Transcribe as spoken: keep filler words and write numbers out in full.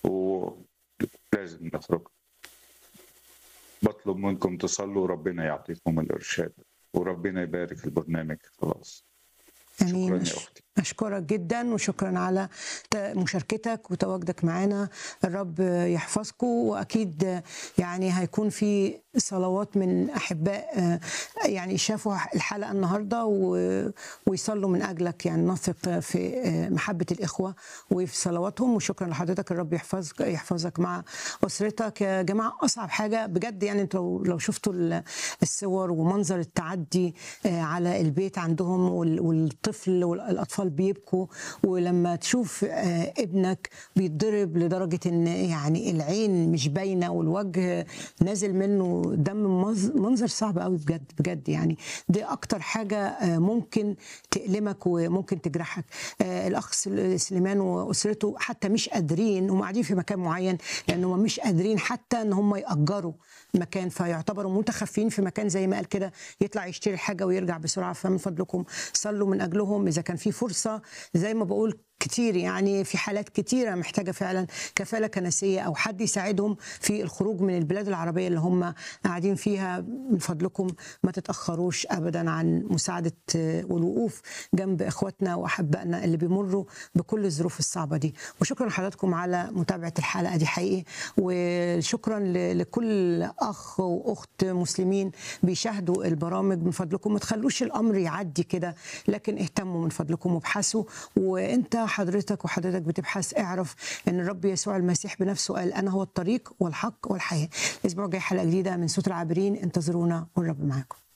ولازم نخرج. باطلب منكم تصلّوا وربنا يعطيكم الإرشاد، وربنا يبارك البرنامج خلاص. آمين. شكرًا يا أش أختي. أشكرك جدًا، وشكرًا على ت مشاركتك وتواجدك معانا. الرب يحفظكم، وأكيد يعني هيكون في صلوات من أحباء يعني شافوا الحلقة النهارده و ويصلّوا من أجلك، يعني نثق في محبة الإخوة وفي صلواتهم. وشكرًا لحضرتك، الرب يحفظك يحفظك مع أسرتك. يا جماعة أصعب حاجة بجد، يعني أنتم لو لو شفتوا ال الصور ومنظر التعدي على البيت عندهم وال والطفل والأطفال بيبكوا، ولمّا تشوف آآ ابنك بيتضرب لدرجة إن يعني العين مش باينة والوجه نازل منه دم، منظ منظر صعب أوي بجد، بجد يعني. دي أكتر حاجة آآ ممكن تألمك وممكن تجرحك. آآ الأخ سل سليمان وأسرته حتى مش قادرين، هُم قاعدين في مكان معين، لأن هُم مش قادرين حتى إن هُم يأجروا مكان، فيعتبروا متخفيين في مكان زي ما قال كده، يطلع يشتري الحاجة ويرجع بسرعة. فمن فضلكم صلّوا من أجلهم إذا كان في فرصة. زي ما باقول كتير، يعني في حالات كتيرة محتاجة فعلًا كفالة كنسية أو حد يساعدهم في الخروج من البلاد العربية اللي هم قاعدين فيها. من فضلكم ما تتأخروش أبدًا عن مساعدة والوقوف جنب إخواتنا وأحبائنا اللي بيمروا بكل الظروف الصعبة دي. وشكرًا لحضراتكم على متابعة الحلقة دي حقيقي، وشكرًا ل لكل أخ وأخت مسلمين بيشاهدوا البرامج. من فضلكم ما تخلوش الأمر يعدي كده، لكن اهتموا من فضلكم وابحثوا. وأنت حضرتك وحضرتك بتبحث، اعرف إن الرب يسوع المسيح بنفسه قال: أنا هو الطريق والحق والحياة. الأسبوع الجاي حلقة جديدة من صوت العابرين، انتظرونا والرب معاكم.